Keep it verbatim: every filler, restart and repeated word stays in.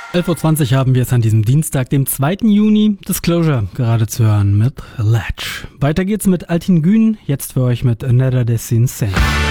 elf Uhr zwanzig haben wir es an diesem Dienstag, dem zweiten Juni. Disclosure gerade zu hören mit Ledge. Weiter geht's mit Altin Gün, jetzt für euch mit Another Destin Insane.